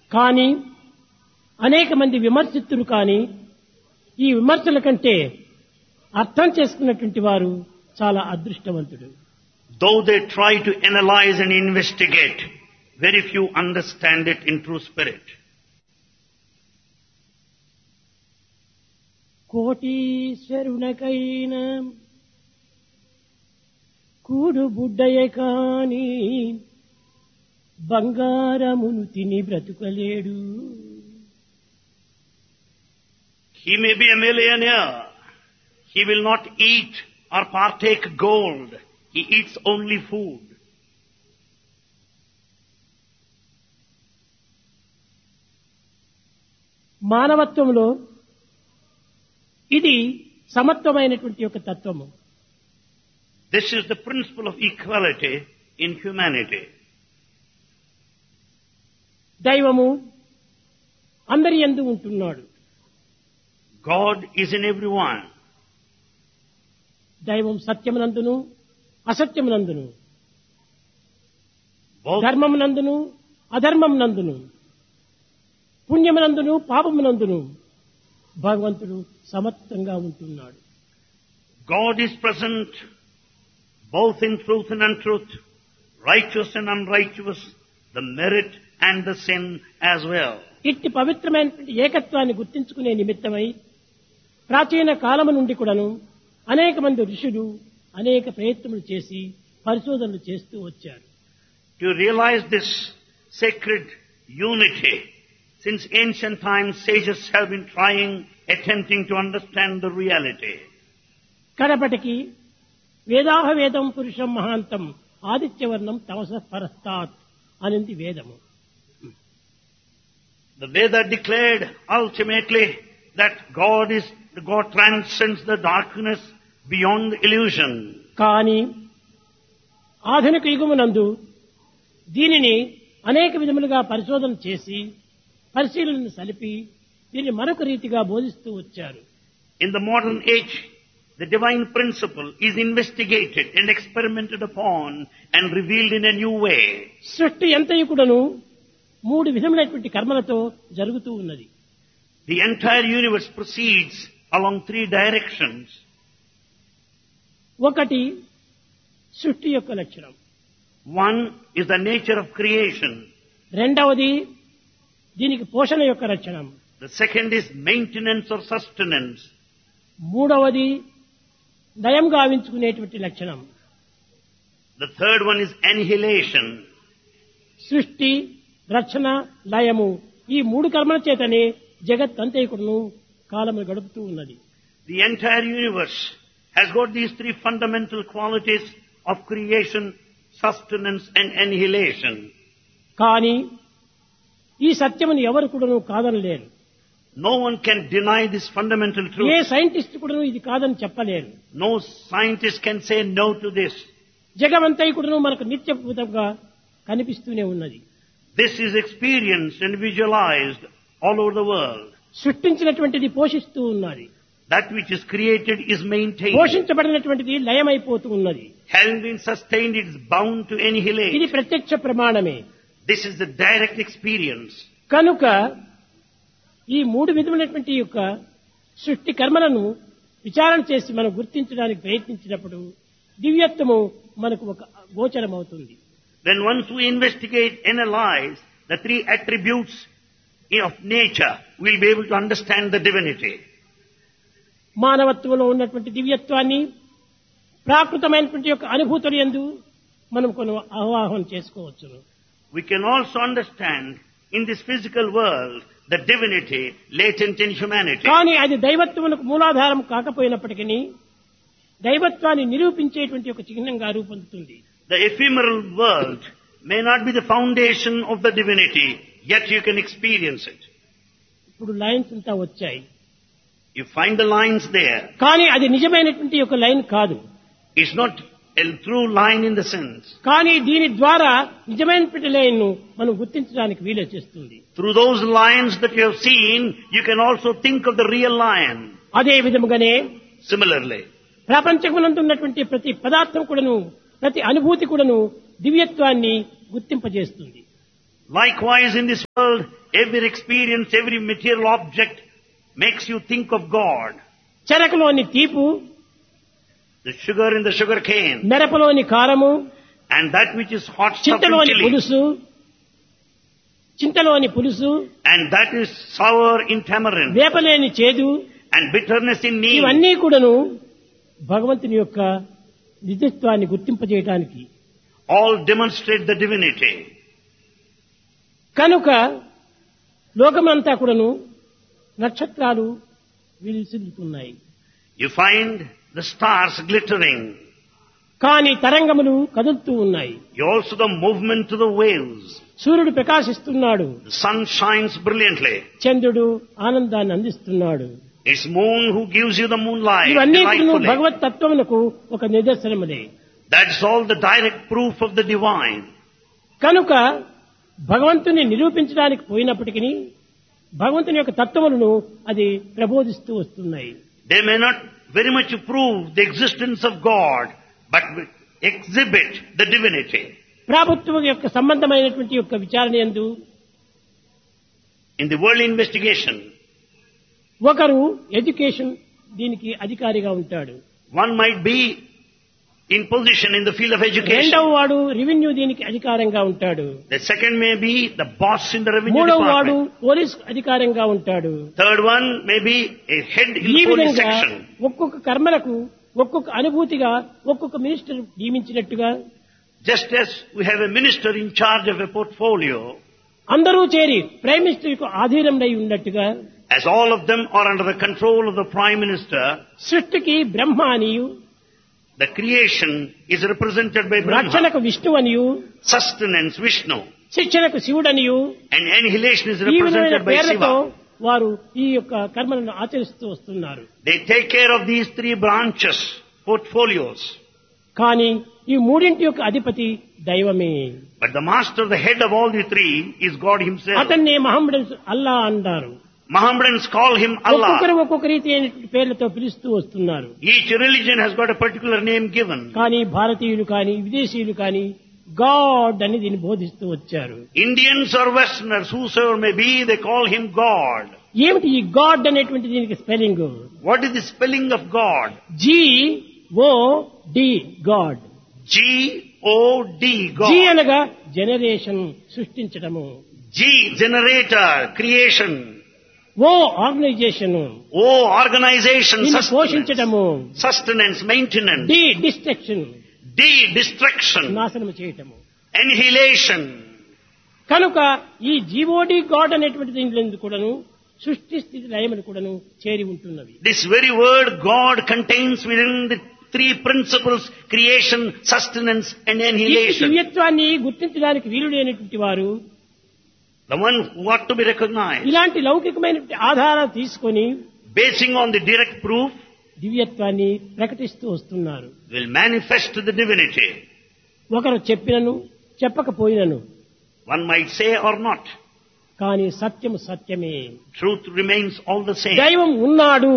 కానీ అనేక మంది విమర్శిస్తులు కానీ ఈ విమర్శల కంటే అర్థం చేసుకున్నటువంటి వారు చాలా అదృష్టవంతుడు. Though they try to analyze and investigate, very few understand it in true spirit. కోటీశ్వరునకైన కూడు బుడ్డయే కాని బంగారమును తిని బ్రతుకలేడు. He may be a millionaire. He will not eat or partake gold. He eats only food. మానవత్వంలో ఇది సమత్వమైనటువంటి ఒక తత్వము. This is the principle of equality in humanity. దైవము అందరి యందు ఉంటున్నాడు. God is in everyone. దైవం సత్యమునందును అసత్యమునందును, Both ధర్మమునందును అధర్మమునందును, పుణ్యమునందును పాపమునందును భగవంతుడు సమత్వంగా ఉంటున్నాడు. God is present both in truth and untruth, righteous and unrighteous, the merit and the sin as well. ఇట్టి పవిత్రమైనటువంటి ఏకత్వాన్ని గుర్తించుకునే నిమిత్తమై ప్రాచీన కాలము నుండి కూడాను అనేక మంది ఋషులు అనేక ప్రయత్నములు చేసి పరిశోధనలు చేస్తూ వచ్చారు. To realize this sacred unity, since ancient times sages have been trying, attempting to understand the reality. కడపటికి వేదాహ వేదం పురుషం మహాంతం ఆదిత్యవర్ణం తమస పరస్తాత్ అనేది వేదము. The Veda declared ultimately that God transcends the darkness beyond the illusion. కానీ ఆధునిక యుగమునందు దీనిని అనేక విధములుగా పరిశోధన చేసి పరిశీలనను సలిపి దీన్ని మరొక రీతిగా బోధిస్తూ వచ్చారు. In the modern age, the divine principle is investigated and experimented upon and revealed in a new way. సృష్టి ఎంతయు కూడాను మూడు విధములైనటువంటి కర్మలతో జరుగుతూ ఉన్నది. The entire universe proceeds along three directions. ఒకటి సృష్టి యొక్క లక్షణం, One is the nature of creation. రెండవది దీనికి పోషణ యొక్క లక్షణం, The second is maintenance or sustenance. మూడవది లయం గావించుకునేటువంటి లక్షణం. The third one is annihilation. సృష్టి, రక్షణ, లయము ఈ మూడు కర్మల చేతనే జగత్ అంతైకుడును కాలము గడుపుతూ ఉన్నది. The entire universe has got these three fundamental qualities of creation, sustenance and annihilation. కానీ ఈ సత్యమును ఎవరు కూడాను కాదనలేరు. No one can deny this fundamental A truth. Scientist కూడాను ఇది కాదని చెప్పలేరు. No scientist can say no to this. జగమంతైకుడును మనకు నిత్యభూతంగా కనిపిస్తూనే ఉన్నది. This is experienced and visualized all over the world. సృష్టించినటువంటిది పోషిస్తూ ఉన్నది, That which is created is maintained. పోషించబడినటువంటిది లయమైపోతూ ఉన్నది. Having been sustained, it is bound to annihilate. ఇది ప్రత్యక్ష ప్రమాణమే. This is the direct experience. కనుక ఈ మూడు విధములైనటువంటి యొక్క సృష్టి కర్మలను విచారణ చేసి మనం గుర్తించడానికి ప్రయత్నించినప్పుడు దివ్యత్వము మనకు ఒక గోచరం అవుతుంది. Then once we investigate, analyze the three attributes of nature, we will be able to understand the divinity. మానవత్వంలో ఉన్నటువంటి దివ్యత్వాన్ని ప్రాకృతమైనటువంటి యొక్క అనుభూతుల యందు మనం కొన్ని ఆవాహన చేసుకోవచ్చును. We can also understand in this physical world the divinity latent in humanity. కానీ అది దైవత్వమునకు మూలాధారం కాకపోయినప్పటికీ దైవత్వాన్ని నిరూపించేటువంటి ఒక చిహ్నంగా రూపొందుతుంది. The ephemeral world may not be the foundation of the divinity, yet you can experience it. ఇప్పుడు లైన్స్ అంతా వచ్చాయి, You find the lines there. కానీ అది నిజమైనటువంటి ఒక లైన్ కాదు. It's not a true line in the sense. కానీ దీని ద్వారా నిజమైనటువంటి లైన్ ను మనం గుర్తించడానికి వీలు చేస్తుంది. Through those lines that you have seen, you can also think of the real lion. అదే విధముగానే Similarly, ప్రపంచమునందు ఉన్నటువంటి ప్రతి పదార్థం కూడాను, ప్రతి అనుభూతి కూడాను దివ్యత్వాన్ని గుర్తింపజేస్తుంది. likewise in this world, every experience, every material object makes you think of God. చెరకులోని తీపు, The sugar in the sugar cane మిరపలోని కారము, and that which is hot stuff in చింతలోని chili పులుసు, చింతలోని పులుసు, and that is sour in tamarind వేపలేని చేదు, and bitterness in neem. ఇవన్నీ కూడాను భగవంతుని యొక్క నిజత్వాన్ని గుర్తింపజేయడానికి. All demonstrate the divinity. కనుక లోకమంతా కూడాను నక్షత్రాలు విలుసిల్లుతున్నాయి. You find the stars glittering. కానీ తరంగములు కదులుతూ ఉన్నాయి. You also the movement to the waves. సూర్యుడు ప్రకాశిస్తున్నాడు, The sun shines brilliantly. చంద్రుడు ఆనందాన్ని అందిస్తున్నాడు. It's moon who gives you the moonlight ఇవన్నీ delightfully. భగవత్ తత్వమునకు ఒక నిదర్శనములే. That's all the direct proof of the divine. కనుక భగవంతుని నిరూపించడానికి పోయినప్పటికీ భగవంతుని యొక్క తత్వములను అది ప్రబోధిస్తూ వస్తున్నాయి. They may not very much prove the existence of God, but exhibit the divinity. ప్రభుత్వం యొక్క సంబంధమైనటువంటి యొక్క విచారణ యందు In the world investigation, ఒకరు ఎడ్యుకేషన్ దీనికి అధికారిగా ఉంటాడు, one might be in position in the field of education. రెండవ వాడు రెవెన్యూ దీనికి అధికారంగా ఉంటాడు, The second may be the boss in the revenue మూడవ వాడు department. పోలీస్ అధికారంగా ఉంటాడు. Third one may be a head in ఈ the police విధంగా section. ఒక్కొక్క కర్మలకు ఒక్కొక్క అనుభూతిగా ఒక్కొక్క minister నియమించినట్టుగా Just as we have a minister in charge of a portfolio, అందరూ చేరి ప్రైమ్ మినిస్టర్ కు ఆధీనంలో ఉన్నట్టుగా as all of them are under the control of the prime minister, సృష్టికి బ్రహ్మ అనియు, the creation is represented by Brahma, రక్షణకు విష్ణు అనియు, sustenance Vishnu, శిక్షణకు శివుడనియు, and annihilation is ఈ విధమైన represented by పేర్లతో Shiva. వారు ఈ యొక్క కర్మలను ఆచరిస్తూ వస్తున్నారు. They take care of these three branches, portfolios. కానీ ఈ మూడింటి యొక్క అధిపతి దైవమే. But the master, the head of all the three, is God himself. అతన్నే మహమ్మద్ అల్లా అంటారు. Mohammedans call him ఒక్కొక్కరు Allah. ఒక్కొక్క రీతి అయినటువంటి పేర్లతో పిలుస్తూ వస్తున్నారు. Each religion has got a particular name given. కానీ భారతీయులు కానీ విదేశీయులు కానీ గాడ్ అని దీన్ని బోధిస్తూ వచ్చారు. Indians or Westerners, whosoever may be, they call him God. ఏమిటి ఈ గాడ్ అనేటువంటి దీనికి spelling? What is the spelling of God? GOD God. G-O-D, G God. అనగా జనరేషన్ సృష్టించడము, G, generator, creation. ఓ ఆర్గనైజేషన్ O, organization, దీన్ని sustenance. పోషించడము, Sustenance, maintenance. D destruction D, destruction. నాశనం చేయటము. Annihilation. కనుక ఈ జీవోడి గాడ్ అనేటువంటి దీంట్లో కూడాను సృష్టి స్థితి లయములు కూడాను చేరి ఉంటున్నవి. This very word God contains within the three principles: creation, sustenance and ఈ annihilation. దివ్యత్వాన్ని గుర్తించడానికి వీలు లేనటువంటి వారు The one who ought to be recognized, ఇలాంటి లౌకికమైనటువంటి ఆధారాలు తీసుకొని basing on the direct proof, దివ్యత్వాన్ని ప్రకటిస్తూ వస్తున్నారు. will manifest the divinity. ఒకరు చెప్పినను చెప్పకపోయినను One might say or not. కానీ సత్యము సత్యమే. Truth remains all the same. దైవం ఉన్నాడు.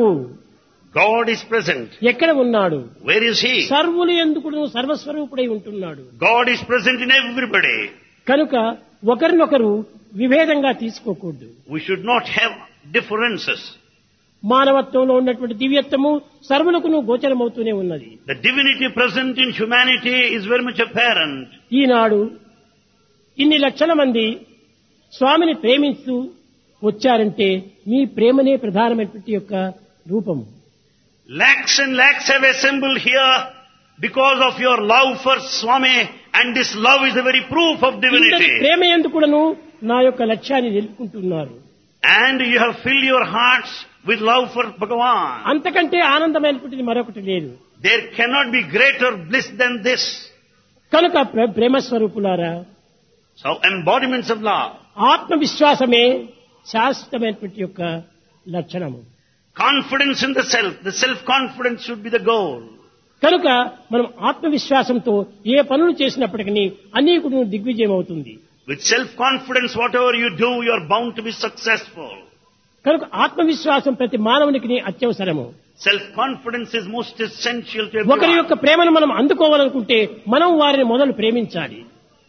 God is present. ఎక్కడ ఉన్నాడు? Where is He? సర్వులు ఎందుకు సర్వస్వరూపుడై ఉంటున్నాడు. God is present in everybody. కనుక ఒకరినొకరు విభేదంగా తీసుకోకూడదు. We should not have differences. మానవత్వంలో ఉన్నటువంటి దివ్యత్వము సర్వులకును గోచరమవుతూనే ఉన్నది. The divinity present in humanity is very much apparent. ఈనాడు ఇన్ని లక్షల మంది స్వామిని ప్రేమిస్తూ వచ్చారంటే మీ ప్రేమనే ప్రధానమైనటువంటి యొక్క రూపము. Lakhs and lakhs have assembled here because of your love for Swami, and this love is the very proof of ఇంతటి divinity. ప్రేమ ఎందుకును నా యొక్క లక్ష్యాన్ని నిలుపుకుంటున్నారు. And you have filled your hearts with love for Bhagavan. అంతకంటే ఆనందమైనటువంటిది మరొకటి లేదు. There cannot be greater bliss than this. కనుక ప్రేమ స్వరూపులారా, So embodiments of love, ఆత్మవిశ్వాసమే శాశ్వతమైనటువంటి యొక్క లక్షణము. confidence in the self-confidence should be the goal. కనుక మనం ఆత్మవిశ్వాసంతో ఏ పనులు చేసినప్పటికీ అన్నీ కూడా దిగ్విజయం అవుతుంది. With self-confidence, whatever you do, you are bound to be successful. కనుక ఆత్మవిశ్వాసం ప్రతి మానవునికి అత్యవసరము. Self-confidence is most essential to ఒకరి everyone. యొక్క ప్రేమను మనం అందుకోవాలనుకుంటే మనం వారిని మొదలు ప్రేమించాలి.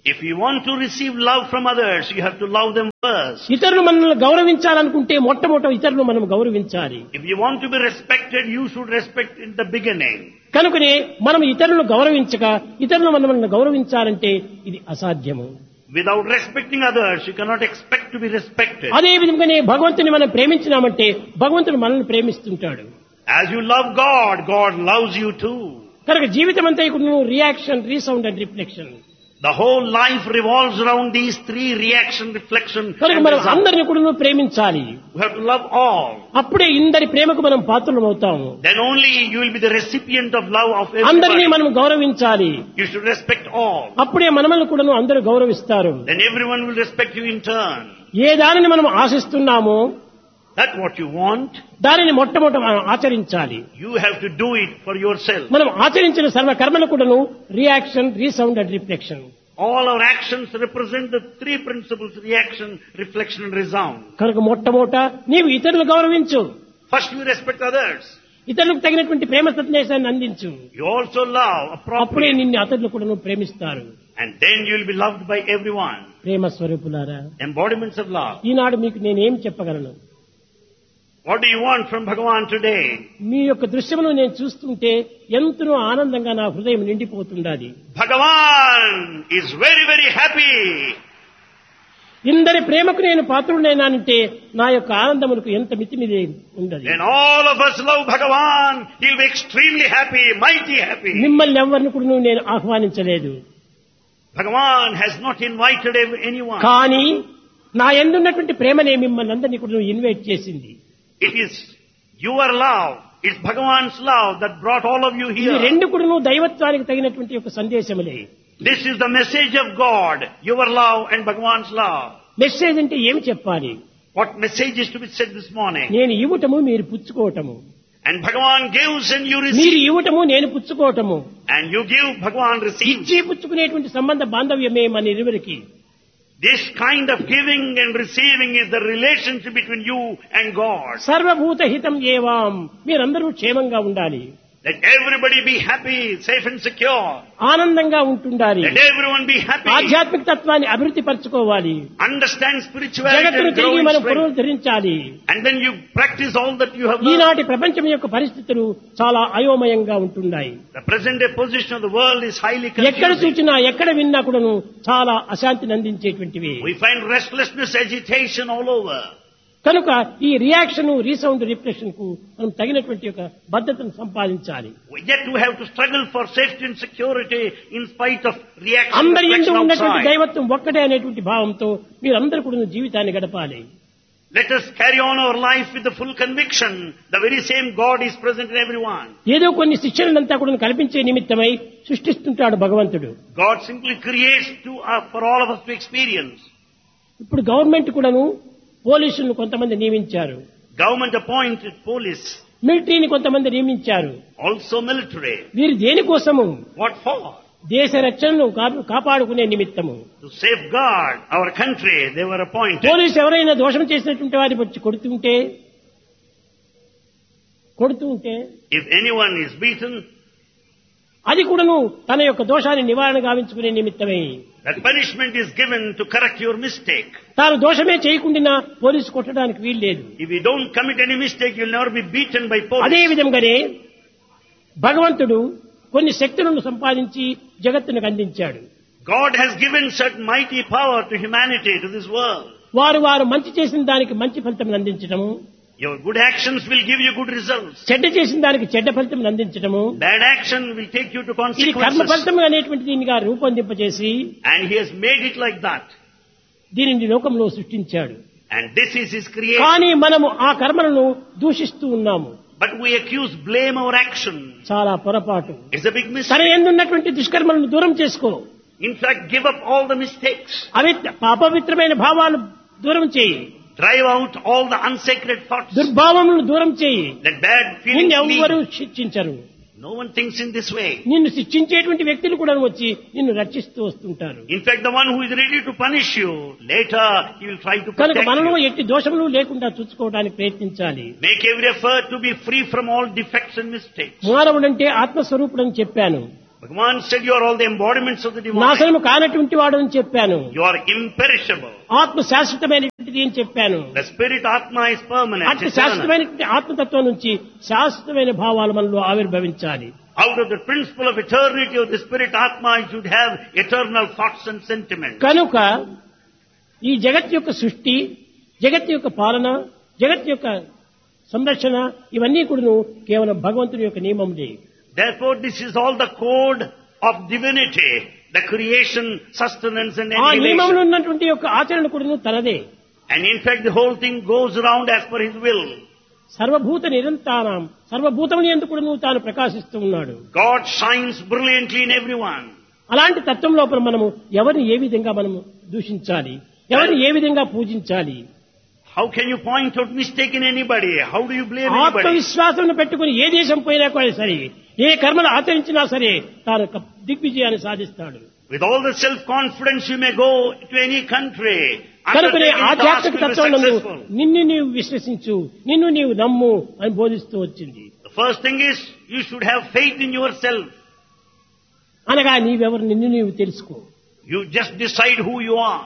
If you want to receive love from others, you have to love them first. ఇతరులు మనల్ని గౌరవించాలనుకుంటే మొట్టమొదట ఇతరులు మనం గౌరవించాలి. If you want to be respected, you should respect in the beginning. కనుకనే మనం ఇతరులను గౌరవించక ఇతరులు మనల్ని గౌరవించాలంటే ఇది అసాధ్యము. Without respecting others, you cannot expect to be respected. అదే విధంగానే భగవంతుని మనం ప్రేమించినామంటే భగవంతుడు మనల్ని ప్రేమిస్తుంటాడు. As you love God, God loves you too. కనుక జీవితం అంతా ఇప్పుడు reaction, resound and reflection. The whole life revolves around these three: reaction, reflection, కనుక and మనం result. అందరిని కూడా ప్రేమించాలి. You have to love all. అప్పుడే ఇందరి ప్రేమకు మనం పాత్రలం అవుతాము. Then only you will be the recipient of love of అందరినీ everybody. మనం గౌరవించాలి. You should respect all. అప్పుడే మనల్ని కూడా అందరూ గౌరవిస్తారు. Then everyone will respect you in turn. ఏ దానిని మనం ఆశిస్తున్నామో That's what you want. దానిని మొట్టమొదట మనం ఆచరించాలి. You have to do it for yourself. మనం ఆచరించిన సర్వ కర్మలు కూడాను reaction, resound and reflection. All our actions represent the three principles: reaction, reflection, and resound. కనుక మొట్టమొదట నీవు ఇతరులు గౌరవించు. First you respect others. ఇతరులకు తగినటువంటి ప్రేమ సందేశాన్ని అందించు. You also love అప్పుడే appropriately. నిన్ను అతరులు కూడా ప్రేమిస్తారు. And then you will be loved by everyone. ప్రేమ స్వరూపులారా, Embodiments of love. ఈనాడు మీకు నేనేం చెప్పగలను? What do you want from Bhagavan today? మీ యొక్క దృశ్యమును నేను చూస్తుంటే ఎంతనో ఆనందంగా నా హృదయం నిండిపోతుండాలి. Bhagavan is very, very happy. ఇందరి ప్రేమకు నేను పాత్రుడైనానంటే నా యొక్క ఆనందములకు ఎంత మితిమిది ఉండదు. When all of us love Bhagavan, he'll be extremely happy, mighty happy. మిమ్మల్ని ఎవరిని కూడా నేను ఆహ్వానించలేదు. Bhagavan has not invited anyone. కానీ నా యందున్నటువంటి ప్రేమనే మిమ్మల్ని అందరినీ కూడా ఇన్వైట్ చేసింది. It is your love, it's Bhagavan's love that brought all of you ఈ here. రెండు కూడా దైవత్వానికి తగినటువంటి ఒక సందేశములే. This is the message of God, your love and Bhagavan's love. Message అంటే ఏమి చెప్పాలి? What message is to be said this morning? నేను ఇవ్వటము, మీరు పుచ్చుకోవటము. And Bhagavan gives and you మీరు receive. ఇవ్వటము, నేను పుచ్చుకోవటము. And you give, Bhagavan receives. ఇచ్చి పుచ్చుకునేటువంటి సంబంధ బాంధవ్యమే మన ఇరువురికి. This kind of giving and receiving is the relationship between you and God. సర్వభూత హితం ఏవాం, మీరందరూ క్షేమంగా ఉండాలి. Let everybody be happy, safe and secure. ఆనందంగా ఉంటుండాలి. Let everyone be happy. ఆధ్యాత్మిక తత్వాన్ని అభివృద్ధి పరచుకోవాలి. Understand spirituality జగత్తును and grow తిరిగి in మనం strength. పునరుద్ధరించాలి. And then you practice all that you have learned. ఈనాటి ప్రపంచం యొక్క పరిస్థితులు చాలా అయోమయంగా ఉంటున్నాయి. The present day position of the world is highly ఎక్కడ confusing. చూసినా, ఎక్కడ విన్నా కూడాను చాలా అశాంతిని అందించేటువంటివి. We find restlessness, agitation all over. కనుక ఈ రియాక్షన్, రీసౌండ్, రిఫ్లెక్షన్ కు మనం తగినటువంటి ఒక భద్రతను సంపాదించాలి. Yet we have to struggle for safety and security in spite of reaction and అందరి యందు reflection ఉన్నటువంటి outside. దైవత్వం ఒక్కటే అనేటువంటి భావంతో మీరందరూ కూడా జీవితాన్ని గడపాలి. Let us carry on our life with the full conviction the very same God is present in everyone. ఏదో కొన్ని శిక్షణలంతా కూడా కల్పించే నిమిత్తమై సృష్టిస్తుంటాడు భగవంతుడు. God simply creates for all of us to experience. ఇప్పుడు గవర్నమెంట్ కూడాను పోలీసులను కొంతమంది నియమించారు. Government appointed police, మిలిటరీని కొంతమంది నియమించారు. also military. వీరు దేనికోసము? What for? దేశ రక్షణను కాపాడుకునే నిమిత్తము. To safeguard our country, they were appointed. Police ఎవరైనా దోషం చేసినటువంటి వారి వచ్చి కొడుతూ ఉంటే If anyone is beaten, అది కూడాను తన యొక్క దోషాన్ని నివారణ గావించుకునే నిమిత్తమే. that punishment is given to correct your mistake. తాను దోషమే చేయకుండా పోలీసు కొట్టడానికి వీల్లేదు. If you don't commit any mistake, you'll never be beaten by police. అదే విధంగానే భగవంతుడు కొన్ని శక్తులను సంపాదించి జగత్తునికి అందించాడు. God has given certain mighty power to humanity, to this world. వారు మంచి చేసిన దానికి మంచి ఫలితం అందించడము, Your good actions will give you good results. చెడ్డ చేసిన దానికి చెడ్డ ఫలితం అందించడము, Bad action will take you to ఇది కర్మ consequences. ఫలితం అనేటువంటి దీనిగా రూపొందింపచేసి And He has made it like that. దీనిని లోకంలో సృష్టించాడు. And this is His creation. కానీ మనము ఆ కర్మలను దూషిస్తూ ఉన్నాము. But we blame our action. చాలా పొరపాటు. It's a big తన mistake. యందున్నటువంటి దుష్కర్మలను దూరం చేసుకో. In fact, give up all the mistakes. పాపవిత్రమైన భావాలు దూరం చేయి. Drive out all the unsacred thoughts. దుర్భావములను దూరం చేయి. Let bad feelings నిన్ను ఎవ్వరూ leave. శిక్షించరు. No one thinks in this way. నిన్ను శిక్షించేటువంటి వ్యక్తులు కూడా వచ్చి నిన్ను రక్షిస్తూ వస్తుంటారు. In fact, the one who is ready to punish you, later he will try to కనుక protect మనలో you. ఎట్టి దోషములు లేకుండా చూసుకోవడానికి ప్రయత్నించాలి. Make every effort to be free from all defects and mistakes. మానవుడంటే ఆత్మస్వరూపుడని చెప్పాను. Bhagavan said you are all the embodiments of the divine. నాశనము కానటువంటి వాడు అని చెప్పాను. You are imperishable. ఆత్మ శాశ్వతమైనటువంటిది అని చెప్పాను. The spirit Atma is permanent. అట్టి eternal. శాశ్వతమైనటువంటి ఆత్మతత్వం నుంచి శాశ్వతమైన భావాలు మనలో ఆవిర్భవించాలి. Out of the principle of eternity of the spirit Atma, you should have eternal thoughts and sentiments. కనుక ఈ జగత్ యొక్క సృష్టి, జగత్ యొక్క పాలన, జగత్ యొక్క సంరక్షణ ఇవన్నీ కూడా కేవలం భగవంతుని యొక్క నియమములే. Therefore, this is all the code of divinity, the creation, sustenance and ఆ నియమంలో annihilation. ఉన్నటువంటి యొక్క ఆచరణ కూడా తనదే. And in fact, the whole thing goes around as per his will. సర్వభూత నిరంతరం సర్వభూతముని ఎందుకు కూడా తాను ప్రకాశిస్తూ ఉన్నాడు. God shines brilliantly in everyone. అలాంటి తత్వం లోపల మనము ఎవరిని ఏ విధంగా మనము దూషించాలి, ఎవరిని ఏ విధంగా పూజించాలి. How can you point out mistake in anybody? How do you blame anybody? ఆత్మవిశ్వాసం పెట్టుకుని ఏ దేశం పోయినా కూడా సరే, ఏ కర్మలు ఆచరించినా సరే తాను దిగ్విజయాన్ని సాధిస్తాడు. With all the self-confidence you may go to any country. కనుకనే Undertaking task ఆధ్యాత్మిక will be తత్వం successful. నిన్ను నీవు విశ్వసించు, నిన్ను నీవు నమ్ము అని బోధిస్తూ వచ్చింది. The first thing is you should have faith in yourself. అనగా నీవెవరు నిన్ను నీవు తెలుసుకో. You just decide who you are.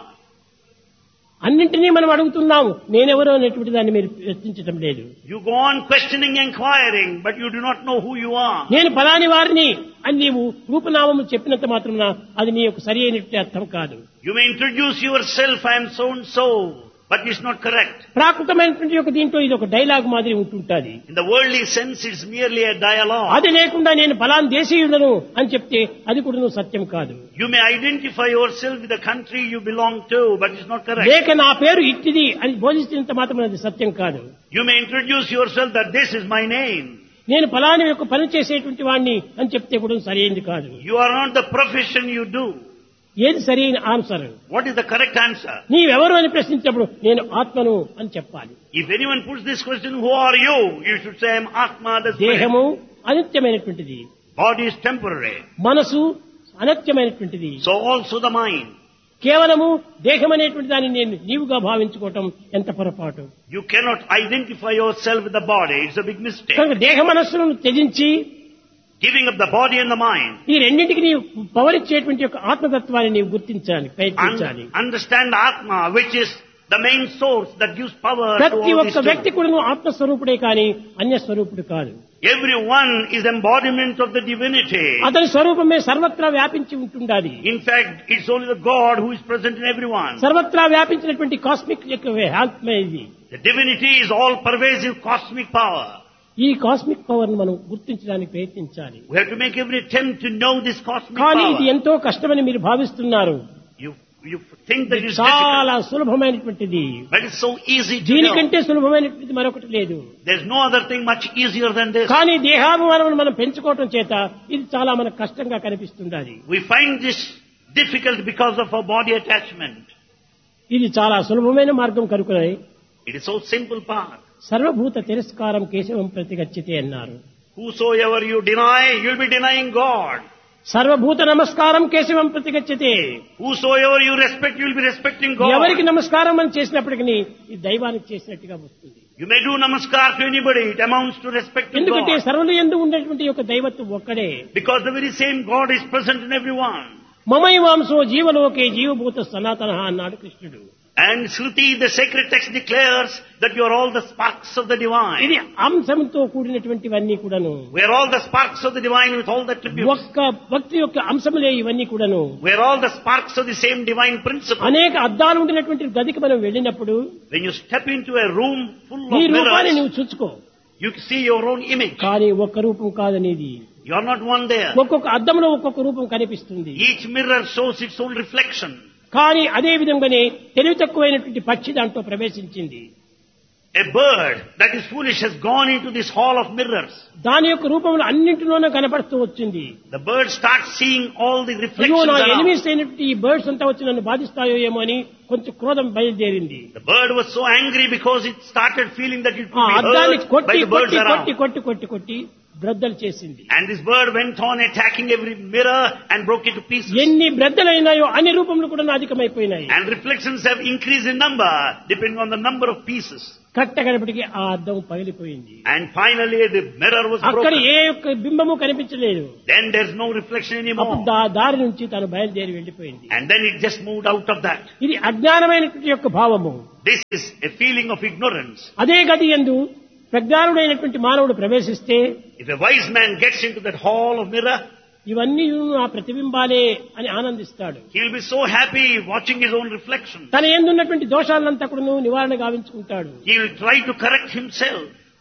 అన్నింటినీ మనం అడుగుతున్నాము, నేనెవరో అనేటువంటి దాన్ని మీరు ప్రశ్నించడం లేదు. You go on questioning, inquiring, but you do not know who you are. నేను ఫలాని వారిని అని నీవు రూపనామము చెప్పినంత మాత్రమున అది నీ యొక్క సరి అయినటువంటి అర్థం కాదు. You may introduce yourself, I am so and so, but it's not correct. ప్రాకృతమైనటువంటి యొక్క దీంట్లో ఇది ఒక డైలాగ్ మాదిరి ఉంటుంటుంది. In the worldly sense, it's merely a dialogue. అది లేకుండా నేను ఫలాని దేశీయుడను అని చెప్తే అది కూడా సత్యం కాదు. You may identify yourself with the country you belong to, but it's not correct. లేక నా పేరు ఇట్టిది అని బోధిస్తున్నంత మాత్రం అది సత్యం కాదు. You may introduce yourself that this is my name. నేను ఫలాని యొక్క పని చేసేటువంటి వాడిని అని చెప్తే కూడా సరైనది కాదు. You are not the profession you do. ఏది సరైన answer? What is the correct answer? నీవెవరు అని ప్రశ్నించినప్పుడు నేను ఆత్మను అని చెప్పాలి. If anyone puts this question, who are you? You should say, I am Atma, the spirit. దేహము అనిత్యమైనటువంటిది, Body is temporary. మనసు అనిత్యమైనటువంటిది. So also the mind. కేవలము దేహం అనేటువంటి దాన్ని నేను నీవుగా భావించుకోవటం ఎంత పొరపాటు. You cannot identify yourself with the body. It's a big mistake. కనుక దేహ మనస్సులను త్యజించి Giving up the body and the mind. ఈ రెండింటికి నీవు పవర్ ఇచ్చేటువంటి యొక్క ఆత్మతత్వాన్ని నీవు గుర్తించాలి, ప్రయత్నించాలి. Understand Atma, which is the main source that gives power to ప్రతి all ఒక్క these వ్యక్తి things. కూడా ఆత్మస్వరూపుడే కానీ అన్య స్వరూపుడు కాదు. Everyone is embodiment of the divinity. అతని స్వరూపమే సర్వత్రా వ్యాపించి ఉంటుండాలి. In fact, it's only the God who is present in everyone. సర్వత్రా వ్యాపించినటువంటి కాస్మిక్ యొక్క ఆత్మ ఇది. The divinity is all pervasive cosmic power. ఈ కాస్మిక్ పవర్ ను మనం గుర్తించడానికి ప్రయత్నించాలి. We have to make every attempt to know this cosmic కానీ ఇది power. ఎంతో కష్టమని మీరు భావిస్తున్నారు. You think that it's చాలా difficult, సులభమైనటువంటిది. but it's so easy to know. దీనికంటే సులభమైనటువంటిది మరొకటి లేదు. There's no other thing much easier than this. కానీ దేహాభిమానం మనం పెంచుకోవటం చేత ఇది చాలా మనకు కష్టంగా కనిపిస్తుంది. We find this difficult because of our body attachment. ఇది చాలా సులభమైన మార్గం కనుకనే It is so simple path. సర్వభూత తిరస్కారం కేశవం ప్రతిగచ్చితే అన్నారు. Whosoever you deny, you'll be denying God. సర్వభూత నమస్కారం కేశవం ప్రతిగచ్చితే, Whosoever you respect, you'll be respecting God. ఎవరికి నమస్కారం అని చేసినప్పటికీ ఇది దైవానికి చేసినట్టుగా వస్తుంది. You may do namaskar to anybody, it amounts to respecting ఎందుకంటే God. సర్వులు యందు ఉండేటువంటి యొక్క దైవత్వం ఒక్కడే. Because the very same God is present in everyone. మమైవాంసో జీవలోకే జీవభూత సనాతన అన్నాడు కృష్ణుడు. And Shruti, the sacred text, declares that you are all the sparks of the divine. ఇది అంశంతో కూడినటువంటివన్నీ కూడాను. We are all the sparks of the divine with all the attributes. ఒక్క భక్తి యొక్క అంశములే ఇవన్నీ కూడాను. We are all the sparks of the same divine principle. అనేక అద్దాలు ఉండినటువంటి గదికి మనం వెళ్ళినప్పుడు When you step into a room full నీ of రూపాన్ని mirrors, నువ్వు చూసుకో. you see your own image. కానీ ఒక్క రూపం కాదనేది. You are not one there. ఒక్కొక్క అద్దంలో ఒక్కొక్క రూపం కనిపిస్తుంది. Each mirror shows its own reflection. కానీ అదే విధంగానే తెలివి తక్కువైనటువంటి పక్షి దాంట్లో ప్రవేశించింది. A bird that is foolish has gone into this hall of mirrors. దాని యొక్క రూపంలో అన్నింటిలోనే కనపడుతూ వచ్చింది. The bird starts seeing all the అయ్యో reflections నా around. ఎనిమిస్ అయినటువంటి ఈ బర్డ్స్ అంతా వచ్చి నన్ను బాధిస్తాయో ఏమో అని కొంచెం క్రోధం బయలుదేరింది. The bird was so angry because it started feeling that it ఆ could be అద్దాన్ని hurt by కొట్టి the birds కొట్టి around. కొట్టి కొట్టి కొట్టి కొట్టి బ్రద్దలు చేసింది. And this bird went on attacking every mirror and broke it to pieces. ఎన్ని బ్రద్దలైనాయో అన్ని రూపంలో కూడా అధికమైపోయినాయి. And reflections have increased in number depending on the number of pieces. కట్టగడపటికి ఆ అద్దం పగిలిపోయింది. And finally the mirror was అక్కడ broken. ఏ ఒక్క బింబము కనిపించలేదు. Then there's no reflection అప్పుడు anymore. దారి నుంచి తను బయలుదేరి వెళ్ళిపోయింది. And then it just moved out of that. ఇది అజ్ఞానమైనటువంటి యొక్క భావము. This is a feeling of ignorance. అదే గది యందు ప్రజ్ఞానుడైనటువంటి మానవుడు ప్రవేశిస్తే If a wise man gets into that hall of mirror, ఇవన్నీ ఆ ప్రతిబింబాలే అని ఆనందిస్తాడు. he will be so happy watching his own reflection. తన ఎందున్నటువంటి దోషాలంతా కూడా నివారణ గావించుకుంటాడు. He will try to correct himself.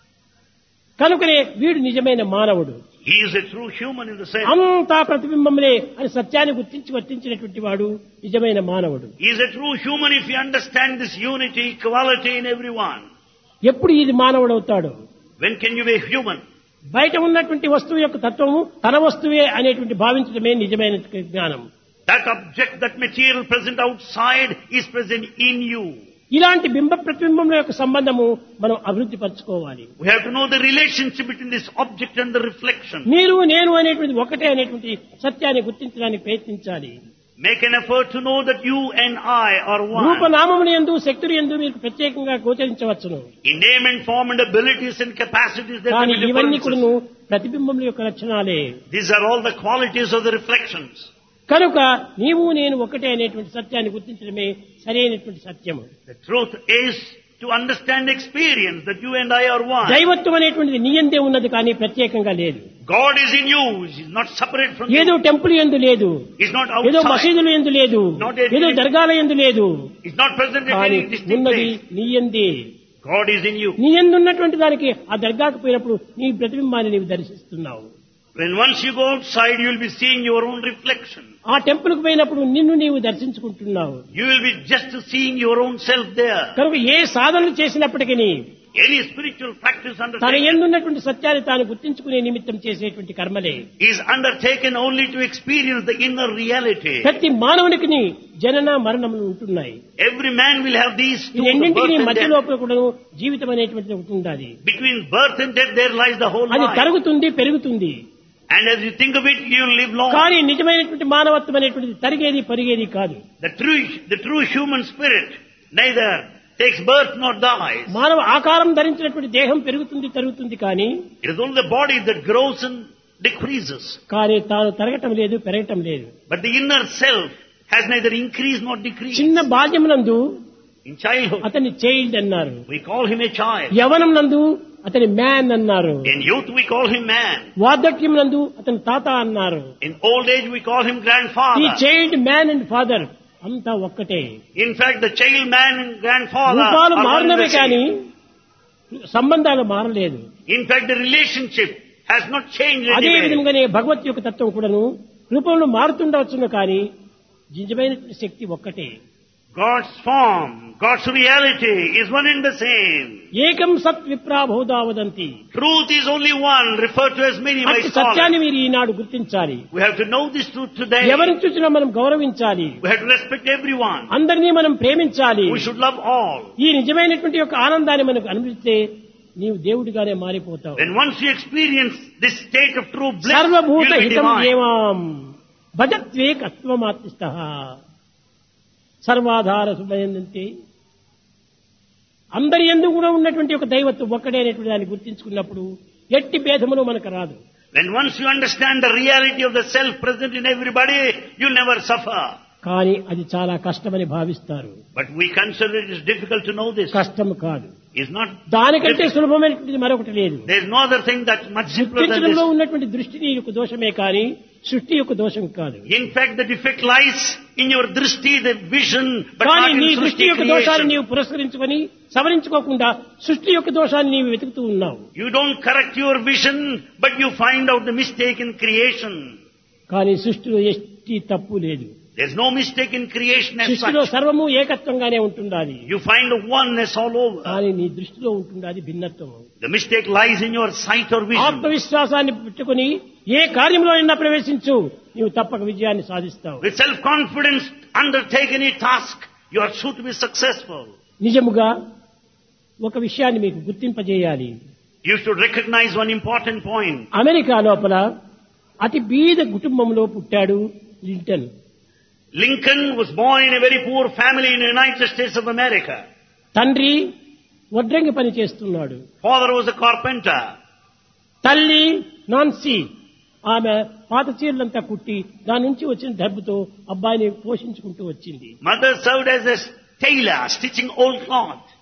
కనుకనే వీడు నిజమైన మానవుడు. He is a true human in the sense. అంతా ప్రతిబింబములే అని సత్యాన్ని గుర్తించి వర్తించినటువంటి వాడు నిజమైన మానవుడు. He is a true human if he understands this unity, equality in everyone. ఎప్పుడు ఇది మానవుడవుతాడు? When can you be human? బయట ఉన్నటువంటి వస్తువు యొక్క తత్వము తన వస్తువే అనేటువంటి భావించడమే నిజమైన జ్ఞానం. That object, that material present outside is present in you. ఇలాంటి బింబ ప్రతిబింబముల యొక్క సంబంధము మనం అభివృద్ధి పరచుకోవాలి. We have to know the relationship between this object and the reflection. మీరు నేను అనేటువంటి ఒకటే అనేటువంటి సత్యాన్ని గుర్తించడానికి ప్రయత్నించాలి. Make an effort to know that you and I are one. రూపనామముల యందు శక్తులు యందు మీకు ప్రత్యేకంగా గోచరించవచ్చును. In name and form and abilities and capacities there కానీ may be ఇవన్నీ differences. కూడాను ప్రతిబింబముల యొక్క లక్షణాలే. These are all the qualities of the reflections. కనుక నీవు నేను ఒకటే అనేటువంటి సత్యాన్ని గుర్తించడమే సరైనటువంటి సత్యము. The truth is to understand experience that you and I are one. దైవత్వం అనేటువంటిది నీ యందే ఉన్నది కానీ ప్రత్యేకంగా లేదు. God is in you. He is not separate from ఏదో you. టెంపుల్ యందు లేదు, He is not ఏదో outside. మసీదుల యందు లేదు, Not at ఏదో any- దర్గాల యందు లేదు. He is not present at కానీ any distinct ఉన్నది place. నీ యందే. God is in you. నీ యందు ఉన్నటువంటి దానికి ఆ దర్గాకు పోయినప్పుడు నీ ప్రతిబింబాన్ని నీవు దర్శిస్తున్నావు. When once you go outside, you will be seeing your own reflection. ఆ టెంపుల్కు పోయినప్పుడు నిన్ను నీవు దర్శించుకుంటున్నావు. You will be just seeing your own self there. కనుక ఏ సాధనలు చేసినప్పటికీ Any spiritual practice తన undertaken ఎందున్నటువంటి సత్యాన్ని తాను గుర్తించుకునే నిమిత్తం చేసేటువంటి కర్మలే. is undertaken only to experience the inner reality. ప్రతి మానవునికి జనన మరణములు ఉంటున్నాయి. Every man will have these ఈ two, the రెండింటికి birth and మధ్య death. లోపల కూడా జీవితం అనేటువంటిది ఒకటి ఉండాలి. Between birth and death there lies the whole అది life. తరుగుతుంది పెరుగుతుంది. And as you think of it, you will live long. కానీ నిజమైనటువంటి మానవత్వం అనేటువంటిది తరిగేది పరిగేది కాదు. The true human spirit neither takes birth nor dies. మానవ ఆకారం ధరించినటువంటి దేహం పెరుగుతుంది తరుగుతుంది కానీ It is only the body that grows and decreases. కానీ తాను తరగటం లేదు పెరగటం లేదు. But the inner self has neither increased nor decreased. చిన్న బాల్యమునందు In childhood, అతని చైల్డ్ అన్నారు. we call him a child. యవనం నందు అతని మ్యాన్ అన్నారు. In youth, we call him man. వార్ధక్యం నందు అతని తాత అన్నారు. In old age, we call him ఈ grandfather. Child man and father అంతా ఒక్కటే. In fact, the child man and grandfather రూపాలు are one and మారినవే the కానీ same. సంబంధాలు మారలేదు. In fact, the relationship has not changed అదే anyway. విధంగానే భగవత్ యొక్క తత్వం కూడాను రూపంలో మారుతుండవచ్చును కానీ నిజమైనటువంటి శక్తి ఒక్కటే. God's form, God's reality is one and the same. ఏకం సత్ విప్రాబోధా వదంతి. Truth is only one, referred to as many by అట్టి సత్యాన్ని scholars. మీరు ఈనాడు గుర్తించాలి. We have to know this truth today. ఎవరిని చూసినా మనం గౌరవించాలి. We have to respect everyone. అందరినీ మనం ప్రేమించాలి. We should love all. ఈ నిజమైనటువంటి యొక్క ఆనందాన్ని మనకు అనుభవిస్తే నీవు దేవుడిగానే మారిపోతావు. When once you experience this state of true bliss, you సర్వభూత will be హితం divine. ఏవాం భజత్వే కత్వమాత్మస్థః సర్వాధార సుమయంతే. అందరి యందు కూడా ఉన్నటువంటి ఒక దైవత్వం ఒక్కడే అనేటువంటి దాన్ని గుర్తించుకున్నప్పుడు ఎట్టి భేదములు మనకు రాదు. When once you understand the reality of the self present in everybody, you never suffer. కానీ అది చాలా కష్టమని భావిస్తారు. But we consider it is difficult to know this. కష్టం కాదు. It's not. దానికంటే సులభమైనటువంటిది మరొకటి లేదు. There is no other thing that's much simpler than గుర్తించడంలో this. ఉన్నటువంటి దృష్టి యొక్క దోషమే కానీ సృష్టి యొక్క దోషం కాదు. In fact, the defect lies in your drishti, the vision, but కానీ not నీ in దృష్టి Srishti యొక్క దోషాన్ని creation. నీవు పురస్కరించుకొని సవరించుకోకుండా సృష్టి యొక్క దోషాన్ని నీవు వెతుకుతూ ఉన్నావు. You don't correct your vision, but you find out the mistake in creation. కానీ సృష్టిలో ఎట్టి తప్పు లేదు. There's no mistake in creation as సృష్టిలో such. సర్వము ఏకత్వంగానే ఉంటుండాలి. You find oneness all over. కానీ నీ దృష్టిలో ఉంటుండాలి భిన్నత్వం. The mistake lies in your sight or vision. ఆత్మవిశ్వాసాన్ని పెట్టుకుని ఏ కార్యంలో అయినా ప్రవేశించు, నీవు తప్పక విజయాన్ని సాధిస్తావు. With self-confidence, undertake any task, you are sure to be successful. నిజముగా ఒక విషయాన్ని మీకు గుర్తింపజేయాలి. You should recognize one important point. America లోపల అతి బీద కుటుంబంలో పుట్టాడు Lincoln. Lincoln was born in a very poor family in the United States of America. తండ్రి వడ్రంగి పని చేస్తున్నాడు. Father was a carpenter. తల్లి నాన్సీ ఆమె పాత చీరలంతా కుట్టి దాని నుంచి వచ్చిన డబ్బుతో అబ్బాయిని పోషించుకుంటూ వచ్చింది. Mother served as a tailor, stitching old cloth.